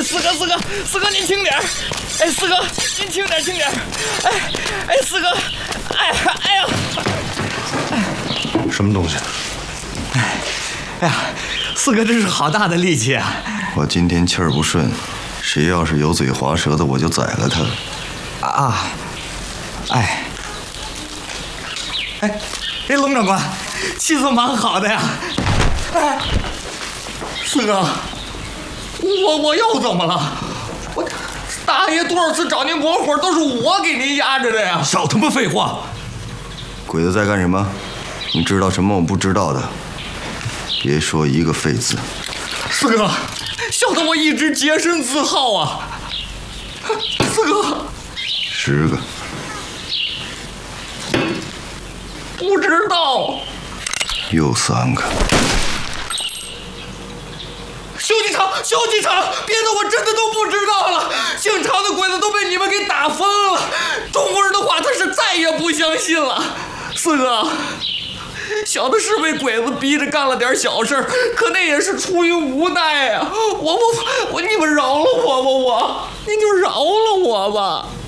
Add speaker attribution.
Speaker 1: 四哥您轻点，哎，四哥您轻点，哎，四哥，哎呀，
Speaker 2: 什么东西？
Speaker 1: 哎呀，四哥这是好大的力气啊！
Speaker 2: 我今天气儿不顺，谁要是油嘴滑舌的，我就宰了他。
Speaker 1: 啊，哎，龙长官，气色蛮好的呀。哎，四哥，我又怎么了？我大爷多少次找您磨火，都是我给您压着的呀！
Speaker 3: 少他妈废话！
Speaker 2: 鬼子在干什么？你知道什么我不知道的？别说一个废字。
Speaker 1: 四哥，小的我一直洁身自好啊。四哥
Speaker 2: 10个。
Speaker 1: 不知道。
Speaker 2: 又3个。
Speaker 1: 修机厂，别的我真的都不知道了。姓常的鬼子都被你们给打疯了，中国人的话他是再也不相信了。四哥，小的是被鬼子逼着干了点小事，可那也是出于无奈啊。你们饶了我吧，您就饶了我吧。